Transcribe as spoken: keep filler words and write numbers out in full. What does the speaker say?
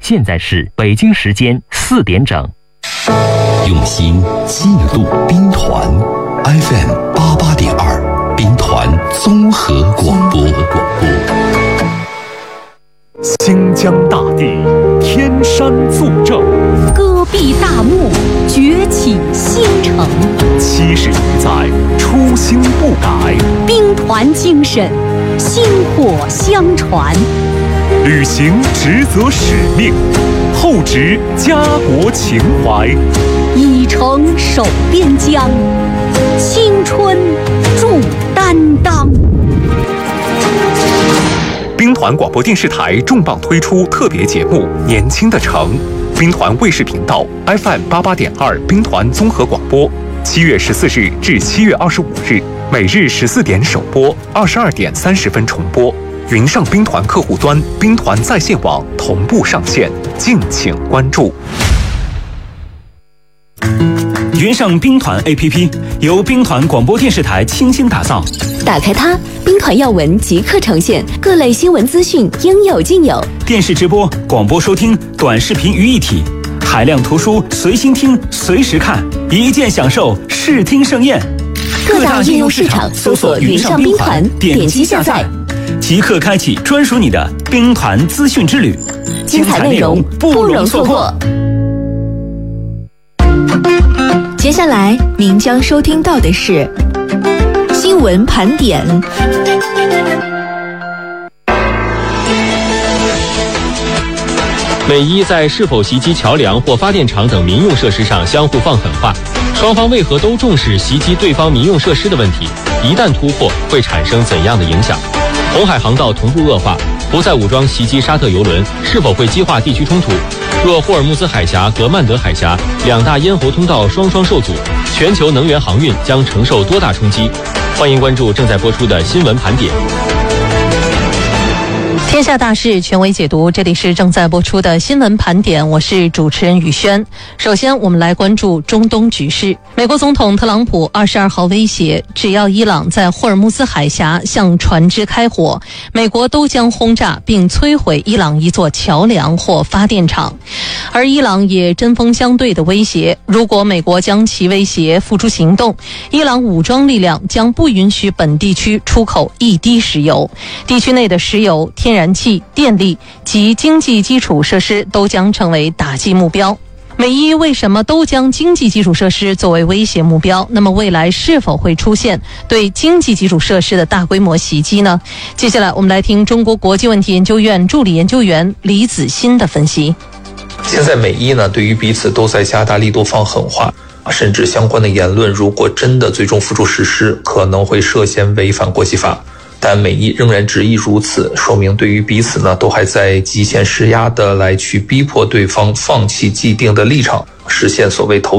现在是北京时间四点整。 用心记录兵团 F M 八八点二，兵团综合广播。 新疆大地，天山作证， 戈壁大漠，崛起新城。 七十余载，初心不改， 兵团精神，薪火相传。 履行职责使命，厚植家国情怀， 以诚守边疆，青春铸担当。 兵团广播电视台重磅推出特别节目《年轻的城》，兵团卫视频道 F M 八八点二兵团综合广播，七月十四日至七月二十五日，每日十四点首播，二十二点三十分重播。云上兵团客户端、兵团在线网同步上线，敬请关注。 云上兵团 A P P 由兵团广播电视台倾心打造， 打开它，兵团要闻即刻呈现，各类新闻资讯应有尽有。 电视直播、广播收听、短视频于一体，海量图书随心听、随时看，一键享受视听盛宴。 各大应用市场搜索云上兵团，点击下载， 即刻开启专属你的兵团资讯之旅， 精彩内容不容错过。接下来您将收听到的是新闻盘点。 美伊在是否袭击桥梁或发电厂等民用设施上相互放狠话，双方为何都重视袭击对方民用设施的问题？一旦突破，会产生怎样的影响？红海航道同步恶化，胡塞武装袭击沙特油轮，是否会激化地区冲突？若霍尔木兹海峡和曼德海峡两大咽喉通道双双受阻，全球能源航运将承受多大冲击？欢迎关注正在播出的新闻盘点。 天下大事，权威解读，这里是正在播出的新闻盘点，我是主持人宇轩。首先我们来关注中东局势。美国总统特朗普二十二号威胁，只要伊朗在霍尔木兹海峡向船只开火，美国都将轰炸并摧毁伊朗一座桥梁或发电厂。而伊朗也针锋相对的威胁，如果美国将其威胁付诸行动，伊朗武装力量将不允许本地区出口一滴石油，地区内的石油、天然气、电力及经济基础设施都将成为打击目标。美伊为什么都将经济基础设施作为威胁目标？那么未来是否会出现对经济基础设施的大规模袭击呢？接下来我们来听中国国际问题研究院助理研究员李子欣的分析。 现在美伊呢，对于彼此都在加大力度放狠话，甚至相关的言论如果真的最终付诸实施，可能会涉嫌违反国际法。但美伊仍然执意如此，说明对于彼此呢，都还在极限施压的来去逼迫对方放弃既定的立场，实现所谓投